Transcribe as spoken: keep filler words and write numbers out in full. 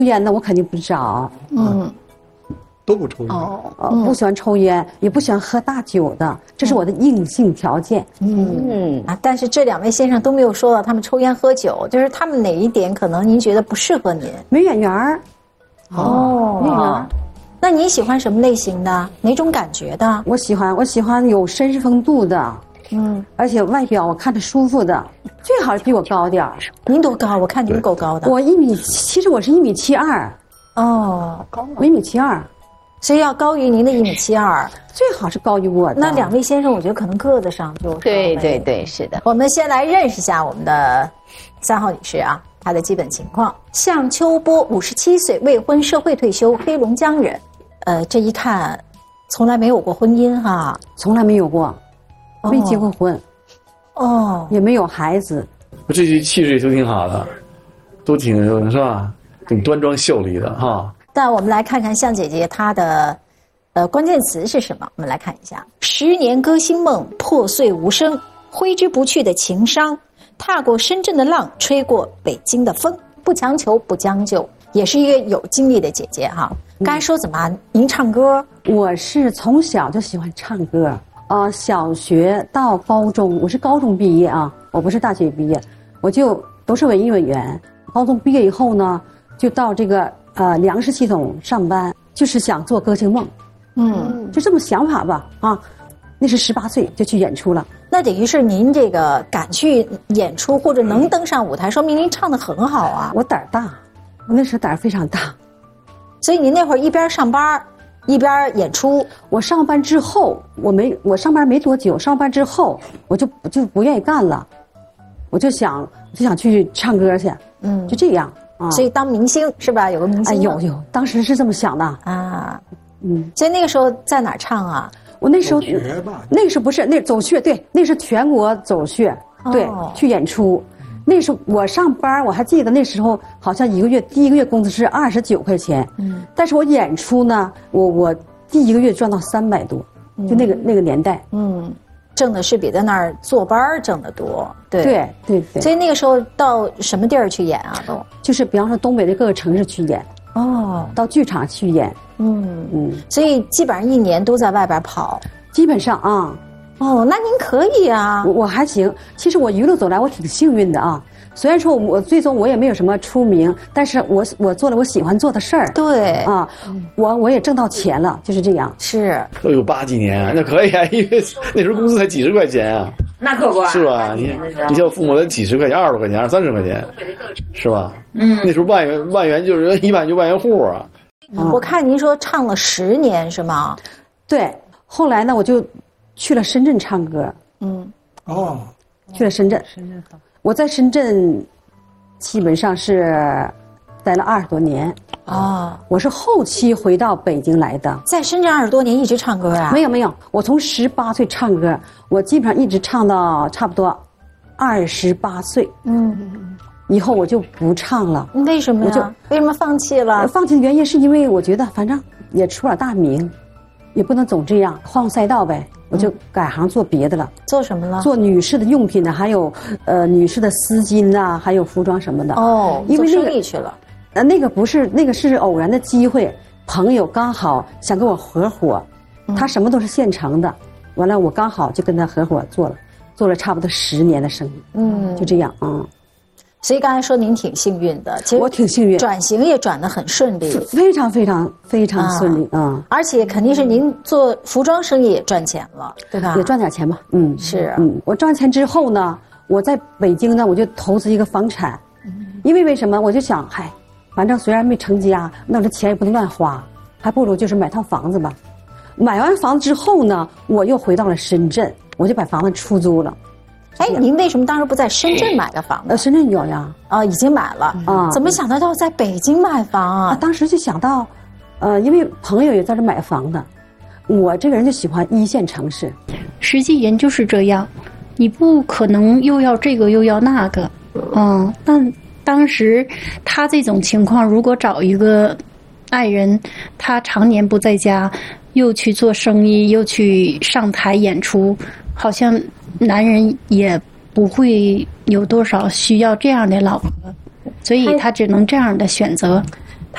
烟的我肯定不找， 嗯， 都不抽烟。 哦，呃，不喜欢抽烟，也不喜欢喝大酒的，这是我的硬性条件。 嗯啊，但是这两位先生都没有说到他们抽烟喝酒，就是他们哪一点可能您觉得不适合您？ 没眼缘儿。 哦， 没眼缘儿。 那你喜欢什么类型的？哪种感觉的？ 我喜欢，我喜欢有绅士风度的，嗯，而且外表我看着舒服的，最好是比我高点儿。 您多高？我看您够高的。 我一米，其实我是一米七二。 哦， 高，我一米七二， 所以要高于您的一米七二， 最好是高于我的。 那两位先生，我觉得可能个子上就对对对，是的。 我们先来认识一下我们的三号女士啊，她的基本情况。向秋波，五十七岁，未婚，社会退休，黑龙江人。呃，这一看，从来没有过婚姻哈、啊， 从来没有过，没结过婚， 哦， 也没有孩子。 这些气质都挺好的，都挺是吧？挺端庄秀丽的哈。 但我们来看看向姐姐她的，呃，关键词是什么？我们来看一下：十年歌星梦破碎无声，挥之不去的情伤，踏过深圳的浪，吹过北京的风，不强求，不将就，也是一个有经历的姐姐哈。刚才说怎么？您唱歌？ 我是从小就喜欢唱歌啊、呃，小学到高中，我是高中毕业啊，我不是大学毕业，我就都是文艺委员。高中毕业以后呢，就到这个呃粮食系统上班，就是想做歌星梦，嗯，就这么想法吧啊。那是十八岁就去演出了， 那等于是您这个敢去演出或者能登上舞台，说明您唱得很好啊。 我胆儿大，我那时候胆儿非常大。 所以您那会儿一边上班一边演出。 我上班之后，我没我上班没多久，上班之后我就就不愿意干了，我就想就想去唱歌去，嗯，就这样啊。 所以当明星是吧？有个明星。 哎，有有，当时是这么想的啊。嗯，所以那个时候在哪儿唱啊？ 我那时候那个时候不是那走穴，对，那是全国走穴，对，哦、去演出。那时候我上班，我还记得那时候好像一个月第一个月工资是二十九块钱，嗯，但是我演出呢，我我第一个月赚到三百多，就那个、嗯、那个年代， 嗯，挣的是比在那儿坐班挣得多，对对对对。 所以那个时候到什么地儿去演啊？都就是比方说东北的各个城市去演，哦，到剧场去演， 嗯嗯，所以基本上一年都在外边跑， 基本上啊。 哦，那您可以啊， 我我还行。其实我一路走来，我挺幸运的啊。虽然说我最终我也没有什么出名，但是我我做了我喜欢做的事儿。 对啊，我我也挣到钱了，就是这样。 是， 都有八几年，那可以啊，因为那时候工资才几十块钱啊。 那可不是吧？你你像父母的几十块钱、二十块钱、二三十块钱，是吧？嗯，那时候万元万元就是一万就万元户啊。 我看您说唱了十年是吗？ 对，后来呢，我就去了深圳唱歌。嗯，哦，去了深圳。深圳好。我在深圳基本上是待了二十多年。哦，我是后期回到北京来的。 在深圳二十多年一直唱歌啊？ 没有没有，我从十八岁唱歌，我基本上一直唱到差不多二十八岁。嗯，以后我就不唱了。 为什么呀？我就为什么放弃了？ 放弃的原因是因为我觉得反正也出了大名，也不能总这样换赛道呗。我就改行做别的了。 做什么了？ 做女士的用品的，还有呃女士的丝巾呐、啊，还有服装什么的。 哦， 因为那个做生意去了。 呃，那个不是，那个是偶然的机会，朋友刚好想跟我合伙，嗯、他什么都是现成的，完了我刚好就跟他合伙做了，做了差不多十年的生意。嗯，就这样啊。嗯， 所以刚才说您挺幸运的，其实我挺幸运， 转型也转得很顺利， 非常非常非常顺利啊、嗯！ 而且肯定是您做服装生意也赚钱了，对吧？ 也赚点钱吧，嗯， 是， 嗯，我赚钱之后呢，我在北京呢，我就投资一个房产，嗯、因为为什么？我就想，嗨，反正虽然没成家，那我这钱也不能乱花，还不如就是买套房子吧。买完房子之后呢，我又回到了深圳，我就把房子出租了。 哎，您为什么当时不在深圳买个房子？ 呃，深圳有呀， 啊，已经买了啊，怎么想到要在北京买房啊？ 当时就想到，呃，因为朋友也在这买房的，我这个人就喜欢一线城市。 实际人就是这样，你不可能又要这个又要那个，嗯，那当时他这种情况，如果找一个爱人，他常年不在家，又去做生意，又去上台演出，好像男人也不会有多少需要这样的老婆，所以他只能这样的选择。